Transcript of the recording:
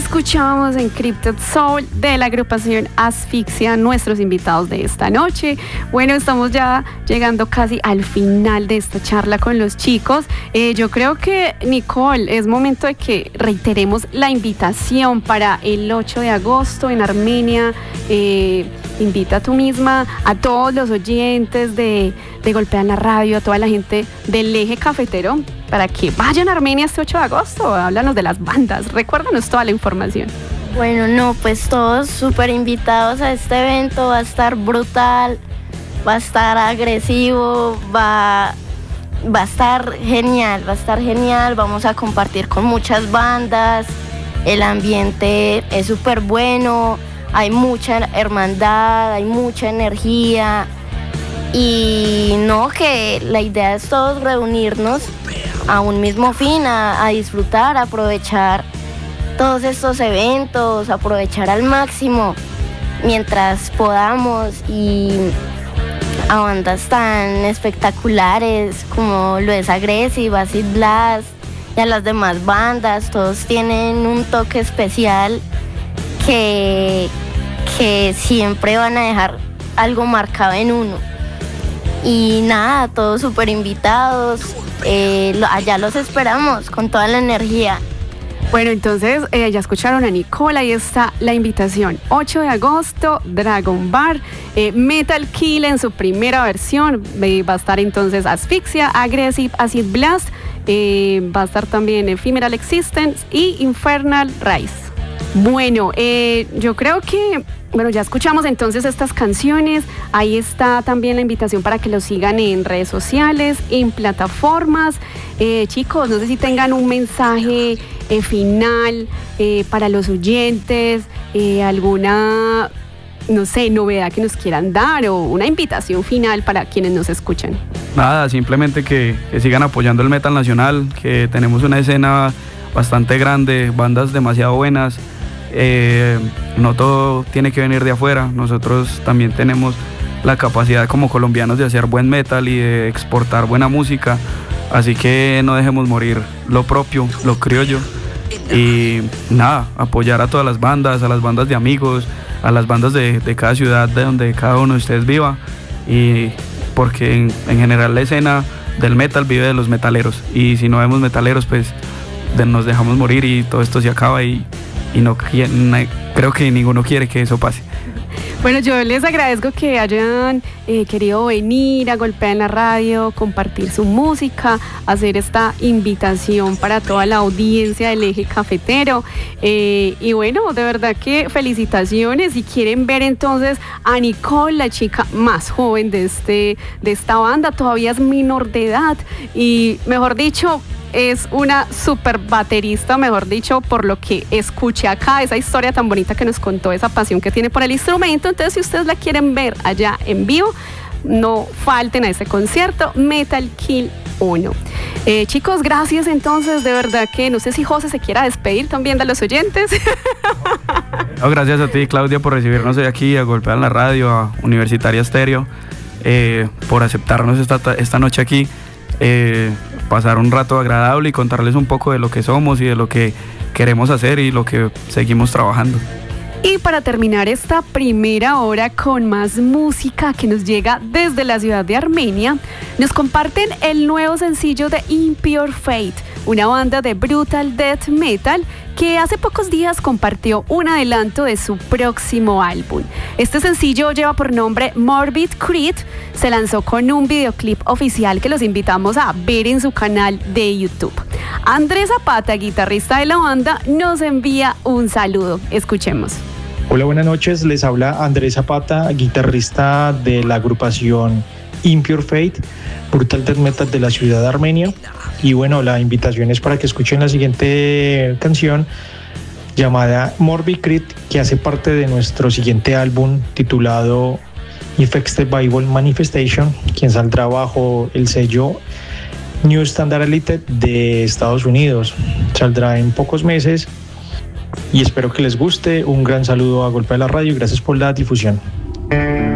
escuchamos Encrypted Soul de la agrupación Asfixia, nuestros invitados de esta noche. Bueno, estamos ya llegando casi al final de esta charla con los chicos. Yo creo que, Nicole, es momento de que reiteremos la invitación para el 8 de agosto en Armenia. Invita tú misma a todos los oyentes de Golpea en la Radio, a toda la gente del eje cafetero, para que vayan a Armenia este 8 de agosto. Háblanos de las bandas, recuérdanos toda la información. Bueno, pues todos súper invitados a este evento. Va a estar brutal, va a estar agresivo, va a estar genial, vamos a compartir con muchas bandas, el ambiente es súper bueno, hay mucha hermandad, hay mucha energía. Y no, que la idea es todos reunirnos a un mismo fin, a disfrutar, a aprovechar todos estos eventos, aprovechar al máximo mientras podamos, y a bandas tan espectaculares como lo es Aggressive, Acid Blast y a las demás bandas. Todos tienen un toque especial que siempre van a dejar algo marcado en uno. Y nada, todos súper invitados, allá los esperamos con toda la energía. Bueno, entonces ya escucharon a Nicole, ahí está la invitación. 8 de agosto, Dragon Bar, Metal Kill en su primera versión, va a estar entonces Asfixia, Aggressive, Acid Blast, va a estar también Ephemeral Existence y Infernal Rise. Bueno, yo creo que ya escuchamos entonces estas canciones. Ahí está también la invitación para que los sigan en redes sociales, en plataformas. Chicos, no sé si tengan un mensaje final para los oyentes, alguna, no sé, novedad que nos quieran dar o una invitación final para quienes nos escuchan. Nada, simplemente que sigan apoyando el metal nacional, que tenemos una escena bastante grande, bandas demasiado buenas. No todo tiene que venir de afuera, nosotros también tenemos la capacidad como colombianos de hacer buen metal y de exportar buena música, así que no dejemos morir lo propio, lo criollo, y nada, apoyar a todas las bandas, a las bandas de amigos, a las bandas de cada ciudad de donde cada uno de ustedes viva, y porque en general la escena del metal vive de los metaleros, y si no vemos metaleros pues nos dejamos morir y todo esto se acaba, y no creo que ninguno quiere que eso pase. Bueno, yo les agradezco que hayan querido venir a Golpea en la Radio, compartir su música, hacer esta invitación para toda la audiencia del eje cafetero. Y bueno, de verdad que felicitaciones. Si quieren ver entonces a Nicole, la chica más joven de esta banda, todavía es menor de edad y, mejor dicho, es una super baterista, mejor dicho, por lo que escuché acá, esa historia tan bonita que nos contó, esa pasión que tiene por el instrumento. Entonces, si ustedes la quieren ver allá en vivo, no falten a ese concierto, Metal Kill 1. Chicos, gracias entonces, de verdad que no sé si José se quiera despedir también de los oyentes. No, gracias a ti, Claudia, por recibirnos hoy aquí a Golpea en la Radio, a Universitaria Stereo, por aceptarnos esta noche aquí. Pasar un rato agradable y contarles un poco de lo que somos y de lo que queremos hacer y lo que seguimos trabajando. Y para terminar esta primera hora con más música que nos llega desde la ciudad de Armenia, nos comparten el nuevo sencillo de Impure Fate, una banda de brutal death metal que hace pocos días compartió un adelanto de su próximo álbum. Este sencillo lleva por nombre Morbid Creed, se lanzó con un videoclip oficial que los invitamos a ver en su canal de YouTube. Andrés Zapata, guitarrista de la banda, nos envía un saludo. Escuchemos. Hola, buenas noches. Les habla Andrés Zapata, guitarrista de la agrupación Impure Fate, brutal death metal de la ciudad de Armenia. Y bueno, la invitación es para que escuchen la siguiente canción llamada Morbid Creed, que hace parte de nuestro siguiente álbum titulado Infected Bible Manifestation, quien saldrá bajo el sello New Standard Elite de Estados Unidos. Saldrá en pocos meses y espero que les guste. Un gran saludo a Golpea la Radio y gracias por la difusión.